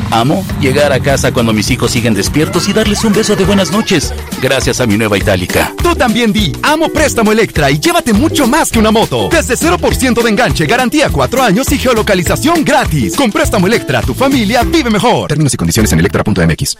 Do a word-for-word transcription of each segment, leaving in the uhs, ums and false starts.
Amo llegar a casa cuando mis hijos siguen despiertos y darles un beso de buenas noches, gracias a mi nueva Itálica. Tú también di, amo Préstamo Electra y llévate mucho más que una moto. Desde cero por ciento de enganche, garantía cuatro años y geolocalización gratis. Con Préstamo Electra, tu familia vive mejor. Términos y condiciones en electra punto m x.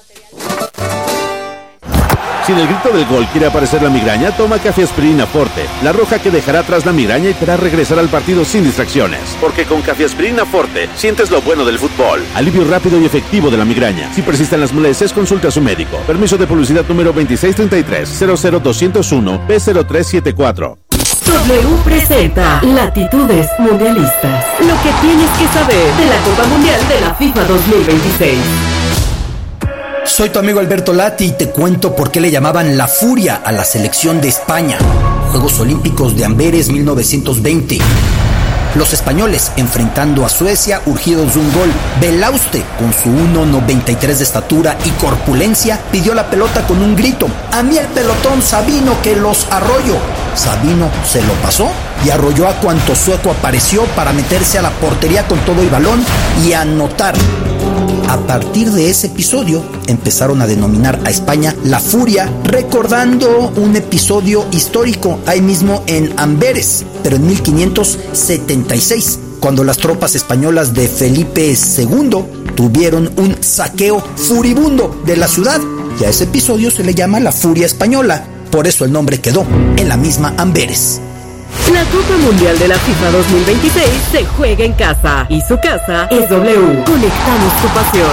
Si en el grito del gol quiere aparecer la migraña, toma Cafeaspirina Forte, la roja que dejará atrás la migraña y te hará regresar al partido sin distracciones. Porque con Cafeaspirina Forte sientes lo bueno del fútbol. Alivio rápido y efectivo de la migraña. Si persisten las molestias, consulta a su médico. Permiso de publicidad número veintiséis treinta y tres, cero cero doscientos uno, P cero tres siete cuatro. W presenta Latitudes Mundialistas. Lo que tienes que saber de la Copa Mundial de la FIFA dos mil veintiséis. Soy tu amigo Alberto Lati y te cuento por qué le llamaban la Furia a la selección de España. Juegos Olímpicos de Amberes mil novecientos veinte. Los españoles enfrentando a Suecia urgidos de un gol. Belauste, con su uno noventa y tres de estatura y corpulencia, pidió la pelota con un grito. A mí el pelotón Sabino que los arroyo. Sabino se lo pasó y arrolló a cuanto sueco apareció para meterse a la portería con todo y balón y anotar. A partir de ese episodio empezaron a denominar a España la Furia, recordando un episodio histórico ahí mismo en Amberes, pero en mil quinientos setenta y seis, cuando las tropas españolas de Felipe segundo tuvieron un saqueo furibundo de la ciudad, y a ese episodio se le llama la Furia Española, por eso el nombre quedó en la misma Amberes. La Copa Mundial de la FIFA dos mil veintiséis se juega en casa y su casa es W. Conectamos tu pasión.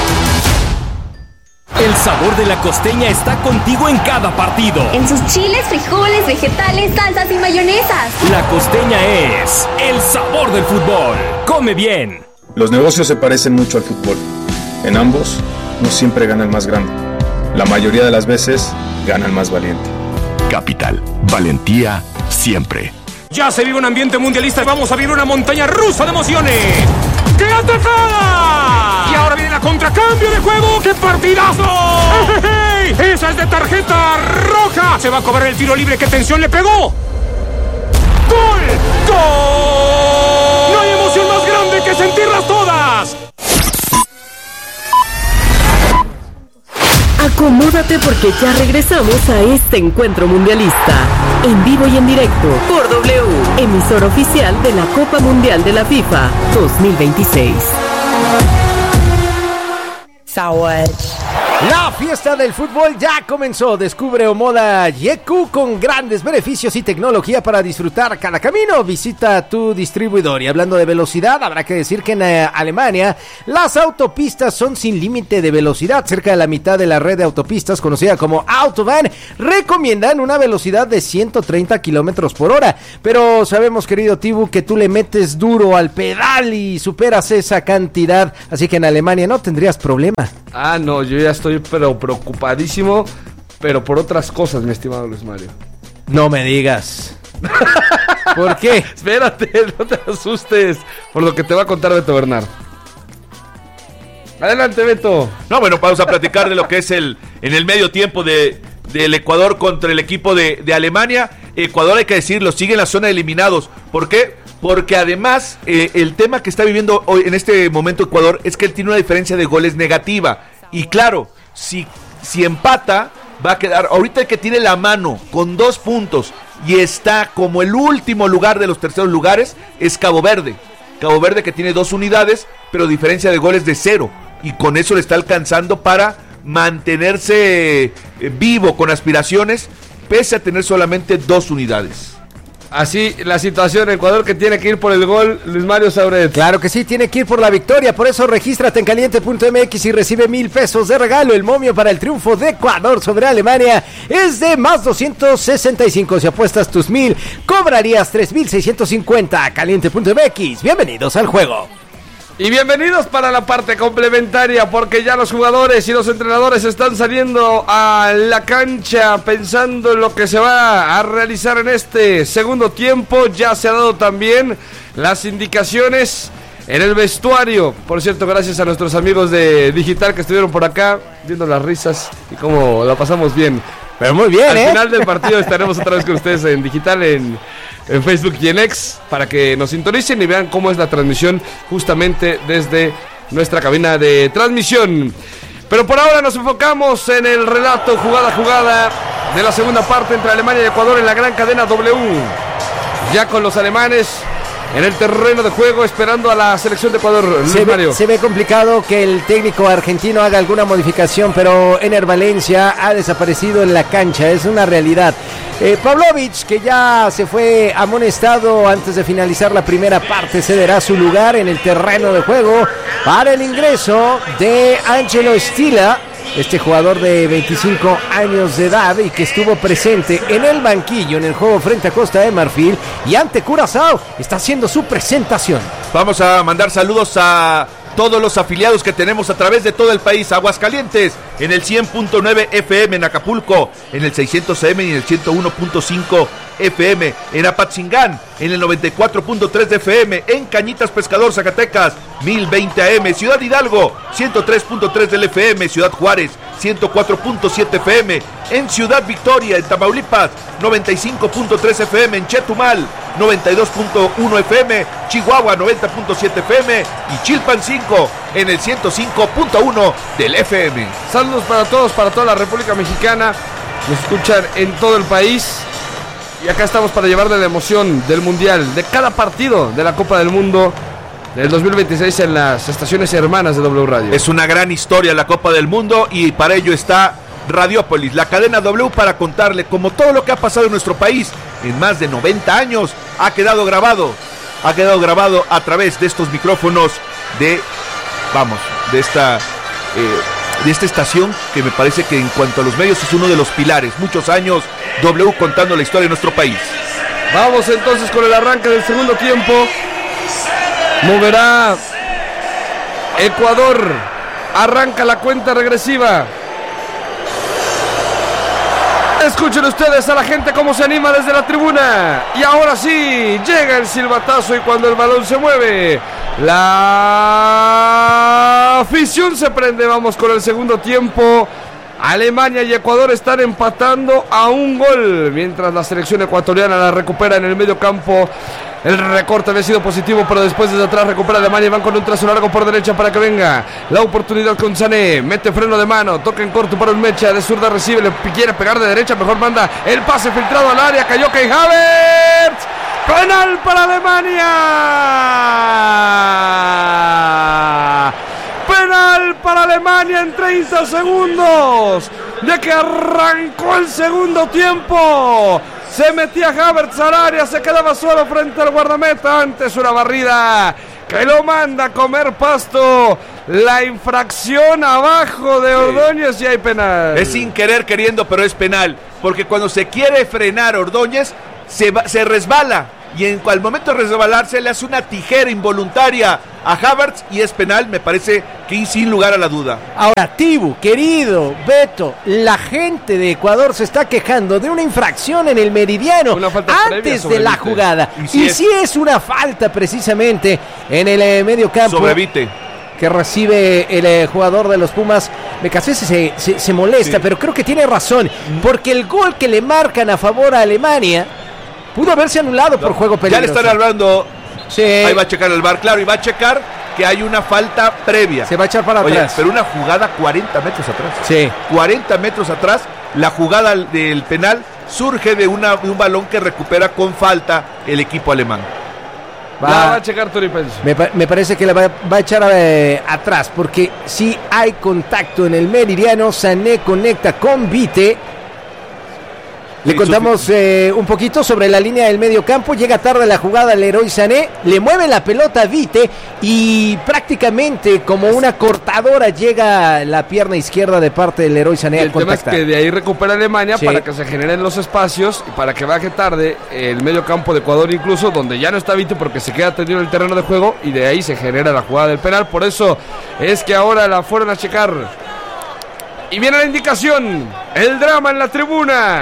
El sabor de la costeña está contigo en cada partido. En sus chiles, frijoles, vegetales, salsas y mayonesas. La costeña es el sabor del fútbol. Come bien. Los negocios se parecen mucho al fútbol. En ambos, no siempre gana el más grande. La mayoría de las veces, gana el más valiente. Capital, valentía siempre. Ya se vive un ambiente mundialista y vamos a vivir una montaña rusa de emociones. ¡Qué atacada! Y ahora viene la contracambio de juego. ¡Qué partidazo! ¡Hey, hey! ¡Esa es de tarjeta roja! Se va a cobrar el tiro libre. ¡Qué tensión le pegó! ¡Gol! ¡Gol! ¡No hay emoción más grande que sentirlas todas! Acomódate porque ya regresamos a este encuentro mundialista. En vivo y en directo por W, emisor oficial de la Copa Mundial de la FIFA dos mil veintiséis. La fiesta del fútbol ya comenzó. Descubre Omoda Yeku con grandes beneficios y tecnología para disfrutar cada camino. Visita tu distribuidor. Y hablando de velocidad, habrá que decir que en eh, Alemania las autopistas son sin límite de velocidad. Cerca de la mitad de la red de autopistas, conocida como Autobahn, recomiendan una velocidad de ciento treinta kilómetros por hora. Pero sabemos, querido Tibu, que tú le metes duro al pedal y superas esa cantidad. Así que en Alemania no tendrías problema. Ah, no, yo ya estoy pero preocupadísimo, pero por otras cosas, mi estimado Luis Mario. No me digas. ¿Por qué? Espérate, no te asustes por lo que te va a contar Beto Bernard. Adelante, Beto. No, bueno, vamos a platicar de lo que es el en el medio tiempo de del Ecuador contra el equipo de, de Alemania. Ecuador, hay que decirlo, sigue en la zona de eliminados. ¿Por qué? Porque además eh, el tema que está viviendo hoy en este momento Ecuador es que él tiene una diferencia de goles negativa. Y claro, si, si empata, va a quedar, ahorita el que tiene la mano con dos puntos y está como el último lugar de los terceros lugares es Cabo Verde. Cabo Verde que tiene dos unidades, pero diferencia de goles de cero. Y con eso le está alcanzando para mantenerse eh, vivo con aspiraciones, pese a tener solamente dos unidades. Así la situación, Ecuador que tiene que ir por el gol, Luis Mario Sauret. Claro que sí, tiene que ir por la victoria, por eso regístrate en caliente punto m x y recibe mil pesos de regalo. El momio para el triunfo de Ecuador sobre Alemania es de más doscientos sesenta y cinco. Si apuestas tus mil, cobrarías tres mil seiscientos cincuenta. caliente punto m x, bienvenidos al juego. Y bienvenidos para la parte complementaria, porque ya los jugadores y los entrenadores están saliendo a la cancha pensando en lo que se va a realizar en este segundo tiempo. Ya se han dado también las indicaciones en el vestuario. Por cierto, gracias a nuestros amigos de Digital que estuvieron por acá viendo las risas y cómo la pasamos bien. Pero muy bien, Al ¿eh? final del partido estaremos otra vez con ustedes en Digital, en, en Facebook y en X, para que nos sintonicen y vean cómo es la transmisión justamente desde nuestra cabina de transmisión. Pero por ahora nos enfocamos en el relato jugada a jugada de la segunda parte entre Alemania y Ecuador en la gran cadena W. Ya con los alemanes en el terreno de juego esperando a la selección de Ecuador. Luis se, Mario. ve, se ve complicado que el técnico argentino haga alguna modificación, pero Ener Valencia ha desaparecido en la cancha, es una realidad. Eh, Pavlovic, que ya se fue amonestado antes de finalizar la primera parte, cederá su lugar en el terreno de juego para el ingreso de Angelo Stila, este jugador de veinticinco años de edad y que estuvo presente en el banquillo en el juego frente a Costa de Marfil y ante Curazao está haciendo su presentación. Vamos a mandar saludos a todos los afiliados que tenemos a través de todo el país. Aguascalientes en el cien punto nueve F M, en Acapulco en el seiscientos A M y en el ciento uno punto cinco F M, en Apatzingán en el noventa y cuatro punto tres de F M, en Cañitas Pescador, Zacatecas mil veinte A M, Ciudad Hidalgo ciento tres punto tres del F M, Ciudad Juárez ciento cuatro punto siete F M, en Ciudad Victoria, en Tamaulipas noventa y cinco punto tres F M, en Chetumal noventa y dos punto uno F M, Chihuahua noventa punto siete F M y Chilpancingo en el ciento cinco punto uno del F M. Saludos para todos, para toda la República Mexicana, nos escuchan en todo el país. Y acá estamos para llevarle la emoción del Mundial, de cada partido de la Copa del Mundo del dos mil veintiséis en las estaciones hermanas de W Radio. Es una gran historia la Copa del Mundo y para ello está Radiópolis, la cadena W, para contarle como todo lo que ha pasado en nuestro país en más de noventa años ha quedado grabado, ha quedado grabado a través de estos micrófonos de, vamos, de esta... Eh, de esta estación que me parece que en cuanto a los medios es uno de los pilares. Muchos años W contando la historia de nuestro país. Vamos entonces con el arranque del segundo tiempo. Moverá Ecuador. Arranca la cuenta regresiva. Escuchen ustedes a la gente cómo se anima desde la tribuna. Y ahora sí, llega el silbatazo y cuando el balón se mueve, la afición se prende. Vamos con el segundo tiempo. Alemania y Ecuador están empatando a un gol, mientras la selección ecuatoriana la recupera en el medio campo. El recorte había sido positivo, pero después desde atrás recupera Alemania y van con un trazo largo por derecha para que venga la oportunidad con Sané. Mete freno de mano, toca en corto para un Mecha, de zurda recibe, le quiere pegar de derecha, mejor manda el pase filtrado al área, cayó Kai Havertz. Penal para Alemania. Penal para Alemania en treinta segundos de que arrancó el segundo tiempo. Se metía Havertz al área, se quedaba solo frente al guardameta. Antes una barrida que lo manda a comer pasto. La infracción abajo de Ordóñez, sí. Y hay penal. Es sin querer queriendo, pero es penal. Porque cuando se quiere frenar Ordóñez, se, va, se resbala. Y en al momento de resbalarse le hace una tijera involuntaria a Havertz y es penal, me parece que sin lugar a la duda. Ahora, Tibu, querido Beto, la gente de Ecuador se está quejando de una infracción en el meridiano antes de la jugada. Y si, y es... si es una falta precisamente en el eh, medio campo. Sobrevite. Que recibe el eh, jugador de los Pumas. Becasés se, se, se molesta, sí. Pero creo que tiene razón, porque el gol que le marcan a favor a Alemania pudo haberse anulado no, por juego peligroso. Ya le están hablando. Sí. Ahí va a checar el V A R, claro, y va a checar que hay una falta previa. Se va a echar para Oye, atrás. Pero una jugada cuarenta metros atrás. Sí. cuarenta metros atrás, la jugada del penal surge de, una, de un balón que recupera con falta el equipo alemán. Va, va a checar Tony Pence. Me, me parece que la va, va a echar eh, atrás, porque si hay contacto en el meridiano. Sané conecta con Vite. Le sí, contamos eh, un poquito sobre la línea del medio campo. Llega tarde la jugada al Leroy Sané, le mueve la pelota a Vite y prácticamente como una cortadora llega la pierna izquierda de parte del Leroy Sané. El tema es que de ahí recupera Alemania, sí, para que se generen los espacios y para que baje tarde el medio campo de Ecuador, incluso donde ya no está Vite porque se queda tendido en el terreno de juego, y de ahí se genera la jugada del penal. Por eso es que ahora la fueron a checar. Y viene la indicación, el drama en la tribuna.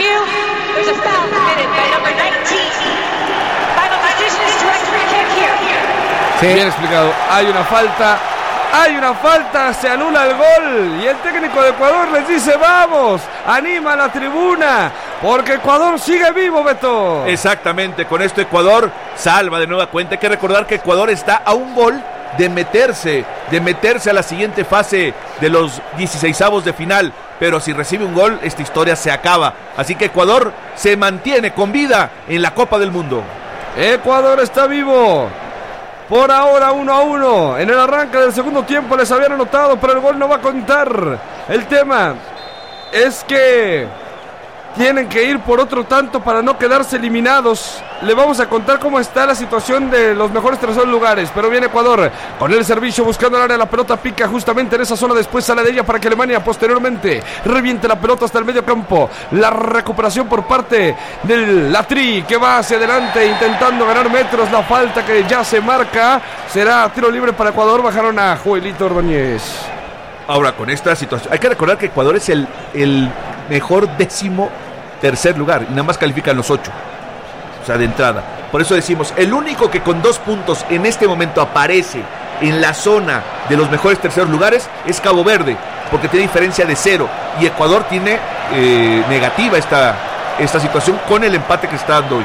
Sí. Bien explicado, hay una falta, hay una falta, se anula el gol y el técnico de Ecuador les dice vamos, anima a la tribuna, porque Ecuador sigue vivo, Beto. Exactamente, con esto Ecuador salva de nueva cuenta. Hay que recordar que Ecuador está a un gol de meterse, de meterse a la siguiente fase de los dieciseisavos de final, pero si recibe un gol, esta historia se acaba. Así que Ecuador se mantiene con vida en la Copa del Mundo. Ecuador está vivo. Por ahora uno a uno. En el arranque del segundo tiempo les habían anotado, pero el gol no va a contar. El tema es que tienen que ir por otro tanto para no quedarse eliminados. Le vamos a contar cómo está la situación de los mejores terceros lugares. Pero viene Ecuador con el servicio buscando el área. La pelota pica justamente en esa zona. Después sale de ella para que Alemania posteriormente reviente la pelota hasta el medio campo. La recuperación por parte del Latri, que va hacia adelante intentando ganar metros. La falta que ya se marca será tiro libre para Ecuador. Bajaron a Joelito Ordóñez. Ahora, con esta situación, hay que recordar que Ecuador es el, el mejor décimo tercer lugar y nada más califican los ocho. O sea, de entrada. Por eso decimos, el único que con dos puntos en este momento aparece en la zona de los mejores terceros lugares es Cabo Verde, porque tiene diferencia de cero. Y Ecuador tiene eh, negativa esta, esta situación con el empate que está dando hoy.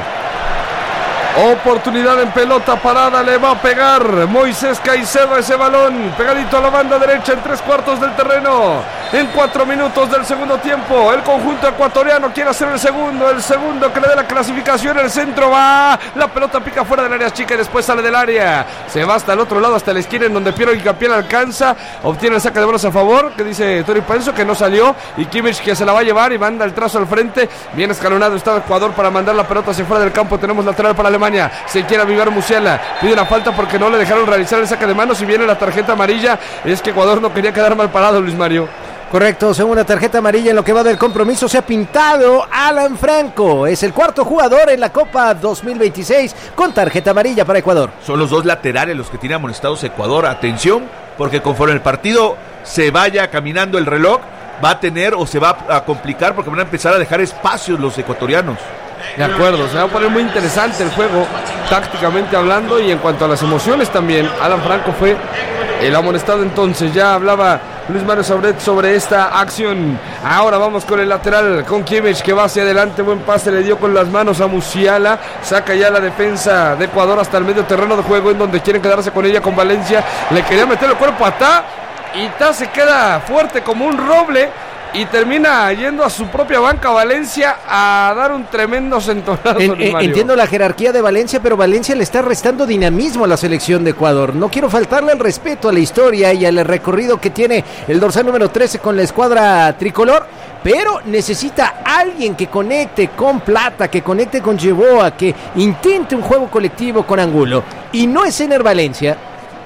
Oportunidad en pelota parada, le va a pegar Moisés Caicedo ese balón, pegadito a la banda derecha en tres cuartos del terreno. En cuatro minutos del segundo tiempo, el conjunto ecuatoriano quiere hacer el segundo, el segundo que le dé la clasificación. El centro va, la pelota pica fuera del área chica y después sale del área. Se va hasta el otro lado, hasta la esquina en donde Piero Hincapié alcanza, obtiene el saque de bolas a favor, que dice Tori Penso que no salió, y Kimmich que se la va a llevar y manda el trazo al frente. Bien escalonado está Ecuador para mandar la pelota hacia fuera del campo. Tenemos lateral para Alemania. Se quiere avivar Musiala, pide una falta porque no le dejaron realizar el saque de manos. Y viene la tarjeta amarilla. Es que Ecuador no quería quedar mal parado, Luis Mario. Correcto, segunda tarjeta amarilla en lo que va del compromiso. Se ha pintado Alan Franco. Es el cuarto jugador en la Copa dos mil veintiséis con tarjeta amarilla para Ecuador. Son los dos laterales los que tiene amonestados Ecuador. Atención, porque conforme el partido se vaya caminando el reloj, va a tener o se va a complicar porque van a empezar a dejar espacios los ecuatorianos. De acuerdo, se va a poner muy interesante el juego, tácticamente hablando, y en cuanto a las emociones también. Alan Franco fue el amonestado entonces. Ya hablaba Luis Mario Sabret sobre esta acción. Ahora vamos con el lateral, con Kimmich, que va hacia adelante. Buen pase le dio con las manos a Musiala. Saca ya la defensa de Ecuador hasta el medio terreno de juego, en donde quieren quedarse con ella, con Valencia. Le quería meter el cuerpo a Ta, y Ta se queda fuerte como un roble y termina yendo a su propia banca Valencia a dar un tremendo centonazo. En, en, entiendo la jerarquía de Valencia, pero Valencia le está restando dinamismo a la selección de Ecuador. No quiero faltarle el respeto a la historia y al recorrido que tiene el dorsal número trece con la escuadra tricolor, pero necesita alguien que conecte con Plata, que conecte con Yeboah, que intente un juego colectivo con Angulo, y no es Ener Valencia.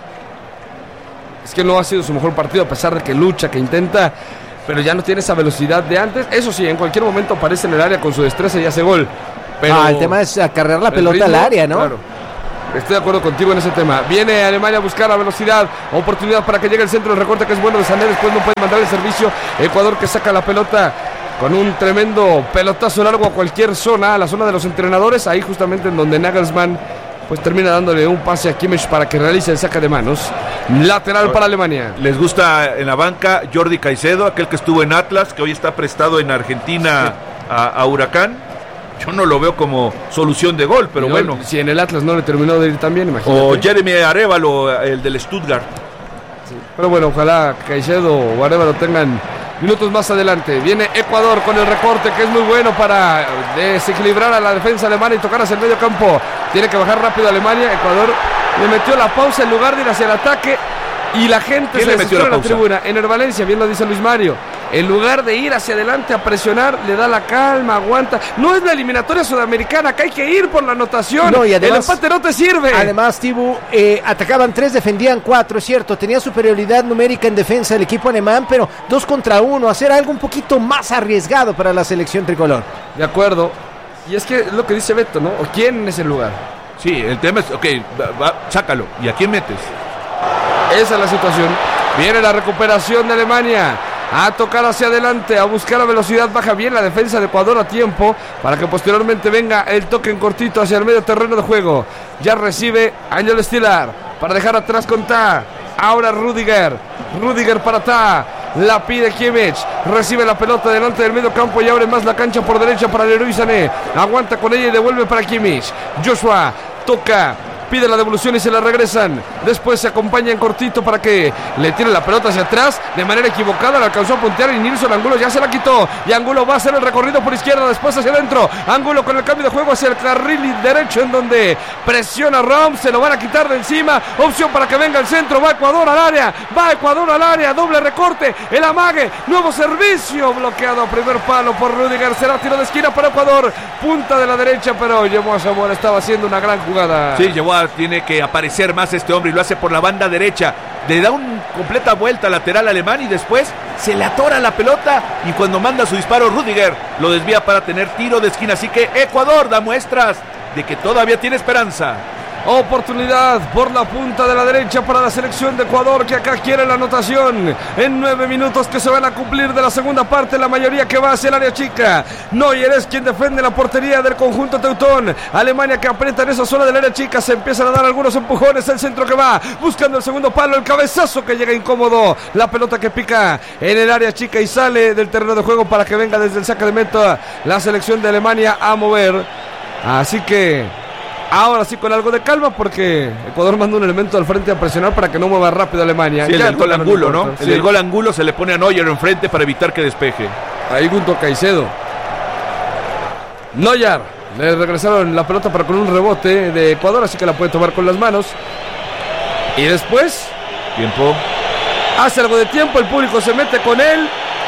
Es que no ha sido su mejor partido, a pesar de que lucha, que intenta, pero ya no tiene esa velocidad de antes. Eso sí, en cualquier momento aparece en el área con su destreza y hace gol. Pero ah, el tema es acarrear la pelota ritmo, al área, ¿no? Claro. Estoy de acuerdo contigo en ese tema. Viene Alemania a buscar la velocidad, oportunidad para que llegue el centro, el recorte que es bueno de Sané, después no puede mandar el servicio. Ecuador que saca la pelota con un tremendo pelotazo largo a cualquier zona, a la zona de los entrenadores, ahí justamente en donde Nagelsmann pues termina dándole un pase a Kimmich para que realice el saque de manos. Lateral para Alemania. Les gusta en la banca Jordi Caicedo, aquel que estuvo en Atlas, que hoy está prestado en Argentina a, a Huracán. Yo no lo veo como solución de gol, pero no, bueno. Si en el Atlas no le terminó de ir tan bien, imagínate. O Jeremy Arévalo, el del Stuttgart. Sí. Pero bueno, ojalá Caicedo o Arévalo tengan minutos más adelante. Viene Ecuador con el recorte, que es muy bueno para desequilibrar a la defensa alemana y tocar hacia el medio campo. Tiene que bajar rápido Alemania. Ecuador le metió la pausa en lugar de ir hacia el ataque, y la gente se le metió la en la tribuna. Ener Valencia, bien lo dice Luis Mario. En lugar de ir hacia adelante a presionar, le da la calma, aguanta. No es la eliminatoria sudamericana, que hay que ir por la anotación. No, y además, el empate no te sirve. Además, Tibu, eh, atacaban tres, defendían cuatro, es cierto. Tenía superioridad numérica en defensa el equipo alemán, pero dos contra uno, hacer algo un poquito más arriesgado para la selección tricolor. De acuerdo. Y es que es lo que dice Beto, ¿no? ¿O quién es el lugar? Sí, el tema es, ok, va, va, sácalo. ¿Y a quién metes? Esa es la situación. Viene la recuperación de Alemania. A tocar hacia adelante, a buscar la velocidad. Baja bien la defensa de Ecuador a tiempo para que posteriormente venga el toque en cortito hacia el medio terreno de juego. Ya recibe Ángel Stilar para dejar atrás con Ta. Ahora Rudiger. Rudiger para Ta. La pide Kimmich. Recibe la pelota delante del medio campo y abre más la cancha por derecha para Leroy Sané. Aguanta con ella y devuelve para Kimmich. Joshua toca pide la devolución y se la regresan. Después se acompaña en cortito para que le tire la pelota hacia atrás de manera equivocada, la alcanzó a puntear y Nilson Angulo ya se la quitó y Angulo va a hacer el recorrido por izquierda, después hacia adentro. Angulo con el cambio de juego hacia el carril derecho en donde presiona Rams, se lo van a quitar de encima. Opción para que venga el centro, va Ecuador al área, va Ecuador al área, doble recorte, el amague, nuevo servicio, bloqueado a primer palo por Rudiger, será tiro de esquina para Ecuador, punta de la derecha, pero Yemoa Zamora estaba haciendo una gran jugada. Sí, Yemoa tiene que aparecer más este hombre y lo hace por la banda derecha, le da una completa vuelta lateral alemán y después se le atora la pelota y cuando manda su disparo Rudiger lo desvía para tener tiro de esquina, así que Ecuador da muestras de que todavía tiene esperanza. Oportunidad por la punta de la derecha para la selección de Ecuador, que acá quiere la anotación en nueve minutos que se van a cumplir de la segunda parte, la mayoría que va hacia el área chica. Neuer es quien defiende la portería del conjunto teutón. Alemania que aprieta en esa zona del área chica, se empiezan a dar algunos empujones, el centro que va buscando el segundo palo, el cabezazo que llega incómodo, la pelota que pica en el área chica y sale del terreno de juego para que venga desde el saque de meta la selección de Alemania a mover. Así que ahora sí con algo de calma porque Ecuador manda un elemento al frente a presionar para que no mueva rápido Alemania. Sí, el del gol Angulo, ¿no? Sí. El del gol Angulo se le pone a Neuer enfrente para evitar que despeje. Ahí Gunto Caicedo. Neuer, le regresaron la pelota para con un rebote de Ecuador, así que la puede tomar con las manos. Y después tiempo. Hace algo de tiempo, el público se mete con él.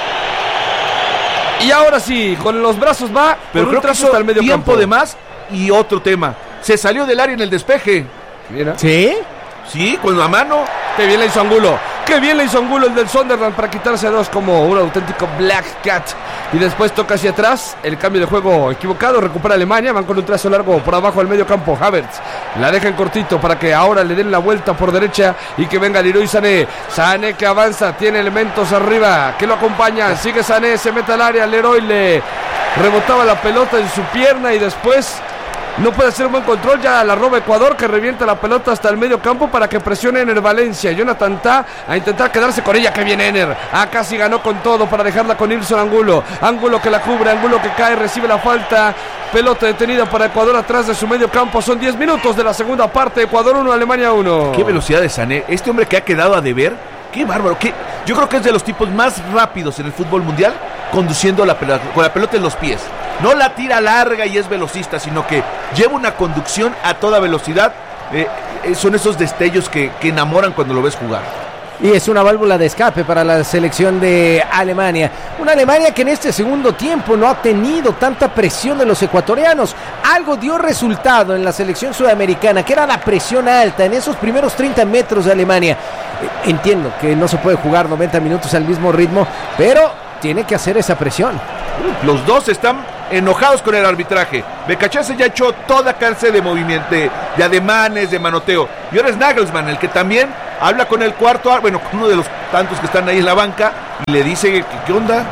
Y ahora sí, con los brazos va, pero con un creo que hasta el medio tiempo campo de más. Y otro tema, se salió del área en el despeje. Mira. ¿Sí? Sí, con la mano. Qué bien le hizo Angulo. Qué bien le hizo Angulo el del Sunderland para quitarse a dos como un auténtico Black Cat. Y después toca hacia atrás, el cambio de juego equivocado, recupera Alemania, van con un trazo largo por abajo al medio campo. Havertz la deja en cortito para que ahora le den la vuelta por derecha y que venga Leroy Sané. Sané que avanza, tiene elementos arriba que lo acompañan, sigue Sané, se mete al área, Leroy le rebotaba la pelota en su pierna y después no puede hacer un buen control, ya la roba Ecuador, que revienta la pelota hasta el medio campo para que presione en el Valencia. Jonathan Tah a intentar quedarse con ella, que viene Ener, acá sí ganó con todo para dejarla con Nilson Angulo. Angulo que la cubre, Angulo que cae, recibe la falta, pelota detenida para Ecuador atrás de su medio campo. Son diez minutos de la segunda parte, Ecuador uno, Alemania uno. Qué velocidad de Sané, este hombre que ha quedado a deber, qué bárbaro, qué... yo creo que es de los tipos más rápidos en el fútbol mundial, conduciendo la pelota, con la pelota en los pies. No la tira larga y es velocista, sino que lleva una conducción a toda velocidad. Eh, eh, son esos destellos que, que enamoran cuando lo ves jugar. Y es una válvula de escape para la selección de Alemania. Una Alemania que en este segundo tiempo no ha tenido tanta presión de los ecuatorianos. Algo dio resultado en la selección sudamericana, que era la presión alta en esos primeros treinta metros de Alemania. Entiendo que no se puede jugar noventa minutos al mismo ritmo, pero tiene que hacer esa presión. Los dos están enojados con el arbitraje. Becachese ya echó toda clase de movimiento, de, de ademanes, de manoteo. Y ahora es Nagelsmann el que también habla con el cuarto, bueno, con uno de los tantos que están ahí en la banca y le dice, ¿qué onda?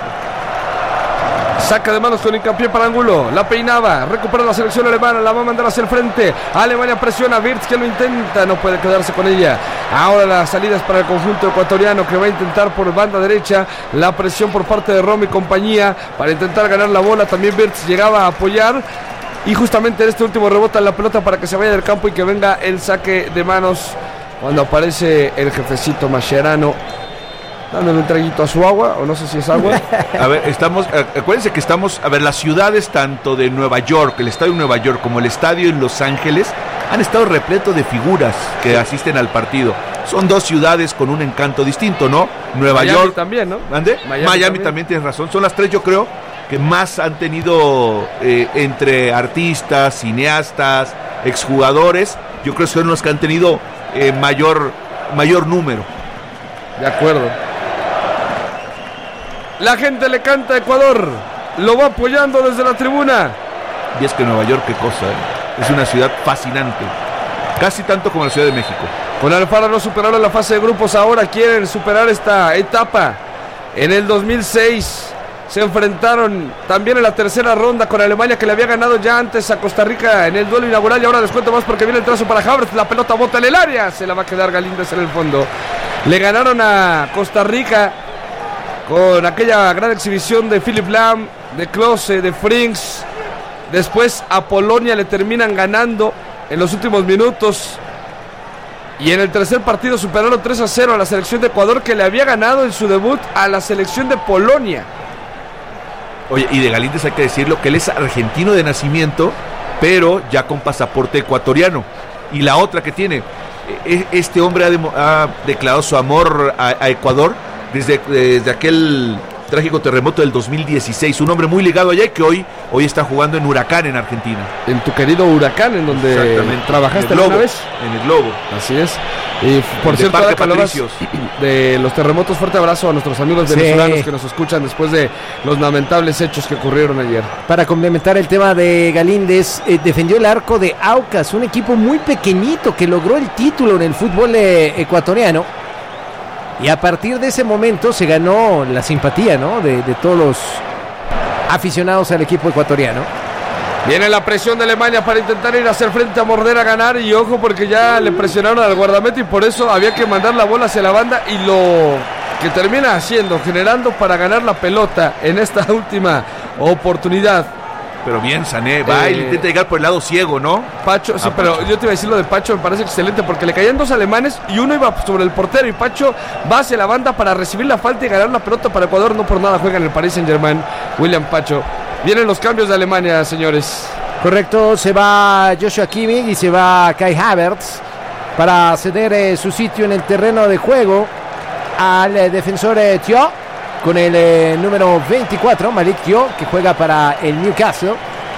Saca de manos con hincapié para Angulo, la peinaba, recupera la selección alemana, la va a mandar hacia el frente. Alemania presiona, Wirtz que lo intenta, no puede quedarse con ella. Ahora las salidas para el conjunto ecuatoriano, que va a intentar por banda derecha la presión por parte de Rom y compañía para intentar ganar la bola. También Wirtz llegaba a apoyar y justamente en este último rebota la pelota para que se vaya del campo y que venga el saque de manos cuando aparece el jefecito Mascherano dándole un traguito a su agua, o no sé si es agua. A ver, estamos, acuérdense que estamos, a ver, las ciudades tanto de Nueva York, el estadio de Nueva York, como el estadio en Los Ángeles, han estado repletos de figuras que asisten al partido. Son dos ciudades con un encanto distinto, ¿no? Nueva Miami York también, ¿no? ¿Mande? Miami, Miami también. también tienes razón. Son las tres, yo creo, que más han tenido eh, entre artistas, cineastas, exjugadores. Yo creo que son los que han tenido eh, mayor, mayor número. De acuerdo. La gente le canta a Ecuador, lo va apoyando desde la tribuna. Y es que Nueva York, qué cosa, ¿eh? Es una ciudad fascinante, casi tanto como la Ciudad de México. Con Alfaro no superaron la fase de grupos, ahora quieren superar esta etapa. En el dos mil seis se enfrentaron también en la tercera ronda con Alemania, que le había ganado ya antes a Costa Rica en el duelo inaugural, y ahora les cuento más porque viene el trazo para Havertz, la pelota bota en el área, se la va a quedar Galíndez en el fondo. Le ganaron a Costa Rica con aquella gran exhibición de Philipp Lahm, de Klose, de Frings. Después a Polonia le terminan ganando en los últimos minutos Y en el tercer partido superaron tres a cero a la selección de Ecuador, que le había ganado en su debut a la selección de Polonia. Oye, y de Galíndez hay que decirlo que él es argentino de nacimiento, pero ya con pasaporte ecuatoriano. Y la otra que tiene, este hombre ha, de, ha declarado su amor a, a Ecuador desde, desde aquel trágico terremoto del dos mil dieciséis. Un hombre muy ligado allá y que hoy, hoy está jugando en Huracán, en Argentina. En tu querido Huracán, en donde trabajaste alguna vez. En el Globo. Así es. Y por cierto, ahora que hablabas de los terremotos, fuerte abrazo a nuestros amigos Sí. venezolanos que nos escuchan después de los lamentables hechos que ocurrieron ayer. Para complementar el tema de Galíndez, eh, defendió el arco de Aucas, un equipo muy pequeñito que logró el título en el fútbol eh, ecuatoriano. Y a partir de ese momento se ganó la simpatía, ¿no? de, de todos los aficionados al equipo ecuatoriano. Viene la presión de Alemania para intentar ir a hacer frente a morder, a ganar. Y ojo, porque ya le presionaron al guardameta y por eso había que mandar la bola hacia la banda. Y lo que termina haciendo, generando para ganar la pelota en esta última oportunidad. Pero bien, Sané, va Eh, y intenta llegar por el lado ciego, ¿no? Pacho, sí, Ah, pero Pacho. yo te iba a decir lo de Pacho, me parece excelente porque le caían dos alemanes y uno iba sobre el portero y Pacho va hacia la banda para recibir la falta y ganar la pelota para Ecuador. No por nada juega en el Paris Saint-Germain, William Pacho. Vienen los cambios de Alemania, señores. Correcto, se va Joshua Kimmich y se va Kai Havertz para ceder eh, su sitio en el terreno de juego al eh, defensor eh, Thio, con el eh, número veinticuatro, Malik Thio, que juega para el Newcastle.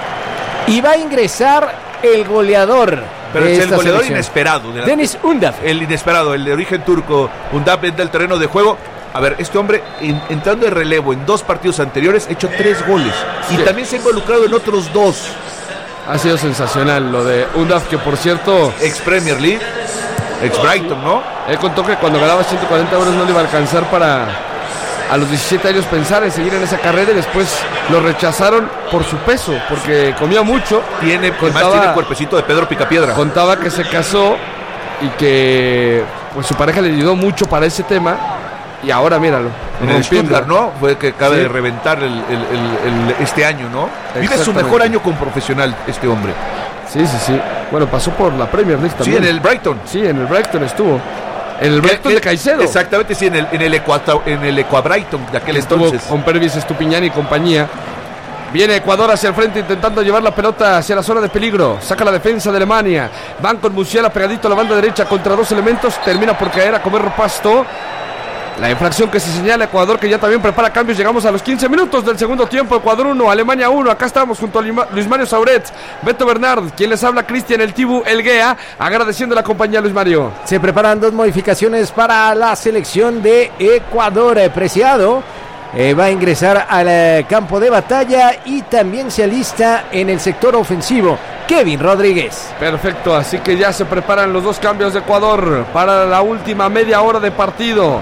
Y va a ingresar el goleador. Pero de es el esta goleador selección, inesperado. de la- Deniz Undav. El inesperado, el de origen turco. Undav entra al terreno de juego. A ver, este hombre en- entrando de relevo en dos partidos anteriores ha hecho tres goles. Y Sí. también se ha involucrado en otros dos. Ha sido sensacional lo de Undav, que por cierto, Ex Premier League, ex Brighton, ¿no? él contó que cuando ganaba ciento cuarenta euros no le iba a alcanzar para a los diecisiete años pensar en seguir en esa carrera y después lo rechazaron por su peso, porque comía mucho. Tiene, Contaba- además tiene el cuerpecito de Pedro Picapiedra. Contaba que se casó y que pues su pareja le ayudó mucho para ese tema y ahora míralo. En el rompiendo. Stuttgart, ¿no? Fue que acaba Sí. de reventar el, el- el- el- este año, ¿no? Vive su Exactamente. mejor año como profesional, este hombre. Sí, sí, sí. Bueno, pasó por la Premier League Sí, también. en el Brighton. Sí, en el Brighton estuvo. En el Brighton Que- de Caicedo. Exactamente, sí, en el, en el, Ecuata- en el Equa Brighton de aquel Estuvo entonces. con Pervis Estupiñán y compañía. Viene Ecuador hacia el frente intentando llevar la pelota hacia la zona de peligro. Saca la defensa de Alemania. Van con Musiala pegadito a la banda derecha contra dos elementos. Termina por caer a comer pasto. La infracción que se señala a Ecuador, que ya también prepara cambios. Llegamos a los quince minutos del segundo tiempo. Ecuador uno, Alemania uno. Acá estamos junto a Lima- Luis Mario Sauret, Beto Bernard, quien les habla, Cristian El Tibu Elguea, agradeciendo la compañía, Luis Mario. Se preparan dos modificaciones para la selección de Ecuador. Eh, Preciado eh, va a ingresar al eh, campo de batalla y también se alista en el sector ofensivo Kevin Rodríguez. Perfecto, así que ya se preparan los dos cambios de Ecuador para la última media hora de partido.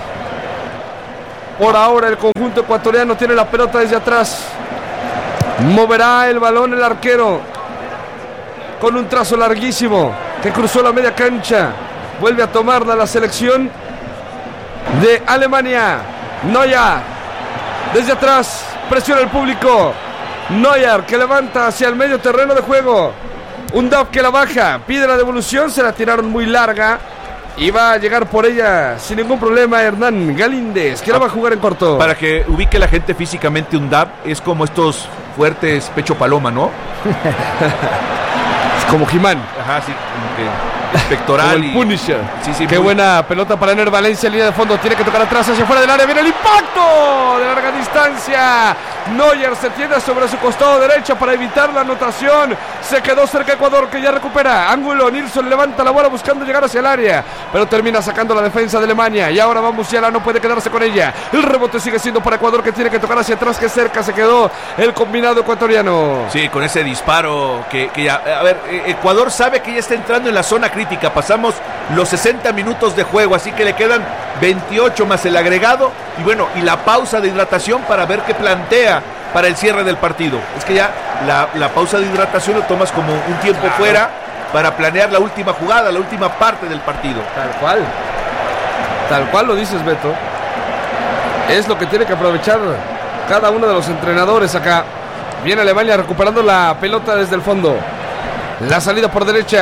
Por ahora el conjunto ecuatoriano tiene la pelota desde atrás. Moverá el balón el arquero con un trazo larguísimo que cruzó la media cancha. Vuelve a tomarla la selección de Alemania. Neuer desde atrás, presiona el público. Neuer que levanta hacia el medio terreno de juego. Undav que la baja, pide la devolución, se la tiraron muy larga. Y va a llegar por ella sin ningún problema Hernán Galíndez, que la va a jugar en corto. Para que ubique la gente físicamente, un D A B es como estos fuertes pecho paloma, ¿no? Es como Jimán. Ajá, sí, como que pectoral. Como el y- Punisher. Sí, sí, Qué muy- buena pelota para Ener Valencia, línea de fondo, tiene que tocar atrás hacia fuera del área, viene el impacto de larga distancia. Neuer se tiende sobre su costado derecho para evitar la anotación. Se quedó cerca Ecuador, que ya recupera ángulo. Nilsson levanta la bola buscando llegar hacia el área, pero termina sacando la defensa de Alemania. Y ahora va Musiala, no puede quedarse con ella. El rebote sigue siendo para Ecuador, que tiene que tocar hacia atrás, que cerca se quedó el combinado ecuatoriano. Sí, con ese disparo que, que ya... A ver, eh, Ecuador sabe que ya está entrando en la zona crítica. Pasamos los sesenta minutos de juego, así que le quedan veintiocho más el agregado. Y bueno, y la pausa de hidratación para ver qué plantea para el cierre del partido. Es que ya la, la pausa de hidratación lo tomas como un tiempo Claro. fuera para planear la última jugada, la última parte del partido. Tal cual. Tal cual lo dices, Beto. Es lo que tiene que aprovechar cada uno de los entrenadores acá. Viene Alemania recuperando la pelota desde el fondo. La salida por derecha.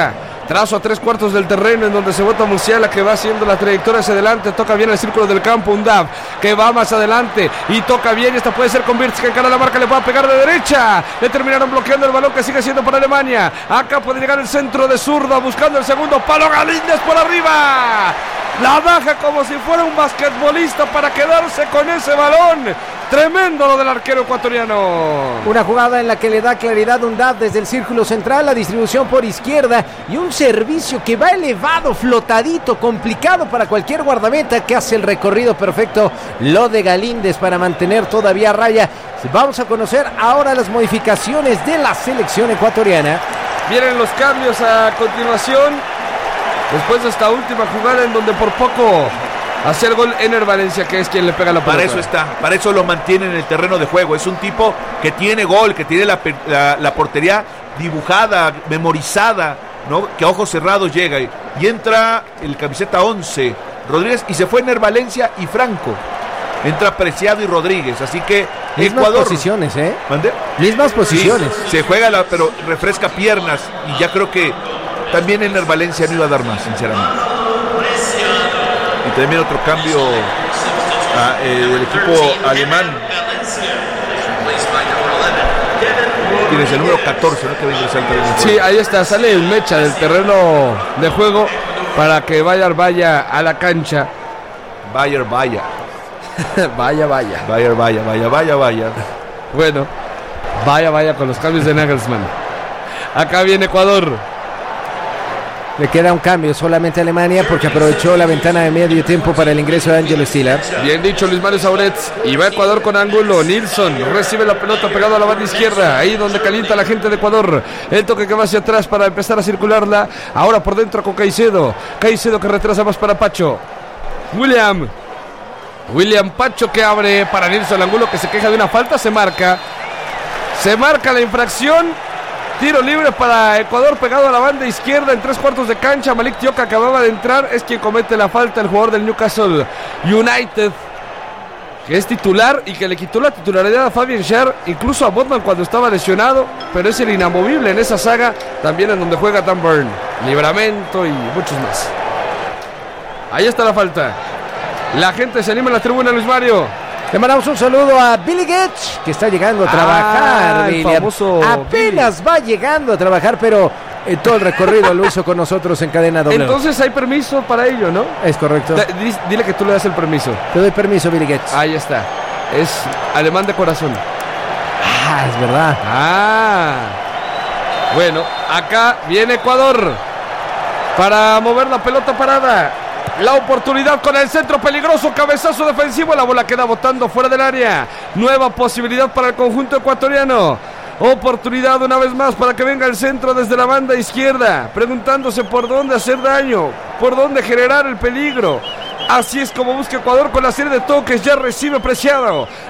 Trazo a tres cuartos del terreno en donde se bota Musiala, que va haciendo la trayectoria hacia adelante. Toca bien el círculo del campo. Undav que va más adelante y toca bien. Esta puede ser con Wirtz, que encara la marca, le va a pegar de derecha. Le terminaron bloqueando el balón, que sigue siendo para Alemania. Acá puede llegar el centro de zurda, buscando el segundo palo. Galíndez por arriba. La baja como si fuera un basquetbolista para quedarse con ese balón. Tremendo lo del arquero ecuatoriano. Una jugada en la que le da claridad Undav desde el círculo central, la distribución por izquierda y un servicio que va elevado, flotadito, complicado para cualquier guardameta, que hace el recorrido perfecto. Lo de Galíndez para mantener todavía a raya. Vamos a conocer ahora las modificaciones de la selección ecuatoriana. Vienen los cambios a continuación, después de esta última jugada en donde por poco hace el gol Ener Valencia, que es quien le pega la pelota. Para eso está, para eso lo mantiene en el terreno de juego. Es un tipo que tiene gol, que tiene la, la, la portería dibujada, memorizada, ¿no? Que a ojos cerrados llega y, y entra el camiseta once, Rodríguez, y se fue Ener Valencia y Franco. Entra Preciado y Rodríguez, así que Mismas Ecuador... posiciones, ¿eh? ¿Mande? Mismas posiciones. Sí, se juega, la, pero refresca piernas y ya creo que también Ener Valencia no iba a dar más, sinceramente. Y también otro cambio a, eh, del equipo alemán. Tienes el número catorce, ¿no? Que va a ingresar al terreno de juego. Sí, ahí está, sale el Mecha del terreno de juego para que Bayer vaya a la cancha. Bayer vaya. Vaya, vaya. Bayer vaya, vaya, vaya, vaya. Bueno, vaya, vaya con los cambios de Nagelsmann. Acá viene Ecuador. Le queda un cambio solamente a Alemania porque aprovechó la ventana de medio tiempo para el ingreso de Ángel Stiller. Bien dicho, Luis Mario Sauretz. Y va Ecuador con ángulo. Nilsson recibe la pelota pegado a la banda izquierda. Ahí donde calienta la gente de Ecuador. El toque que va hacia atrás para empezar a circularla. Ahora por dentro con Caicedo. Caicedo que retrasa más para Pacho. William. William Pacho que abre para Nilsson Angulo, que se queja de una falta. Se marca. Se marca la infracción. Tiro libre para Ecuador pegado a la banda izquierda en tres cuartos de cancha. Malik Tioka acababa de entrar, es quien comete la falta, el jugador del Newcastle United, que es titular y que le quitó la titularidad a Fabian Schär, incluso a Botman cuando estaba lesionado, pero es el inamovible en esa saga, también en donde juega Dan Burn, Libramento y muchos más. Ahí está la falta. La gente se anima en la tribuna, Luis Mario. Le mandamos un saludo a Billy Getch, que está llegando a trabajar. Ah, el famoso Apenas Billy. va llegando a trabajar, pero eh, todo el recorrido lo hizo con nosotros en Cadena Doble. Entonces hay permiso para ello, ¿no? Es correcto. Da, dile que tú le das el permiso. Te doy permiso, Billy Getch. Ahí está. Es alemán de corazón. Ah, es verdad. Ah. Bueno, acá viene Ecuador para mover la pelota parada. La oportunidad con el centro peligroso, cabezazo defensivo, la bola queda botando fuera del área. Nueva posibilidad para el conjunto ecuatoriano. Oportunidad una vez más para que venga el centro desde la banda izquierda, preguntándose por dónde hacer daño, por dónde generar el peligro. Así es como busca Ecuador con la serie de toques, ya recibe Preciado.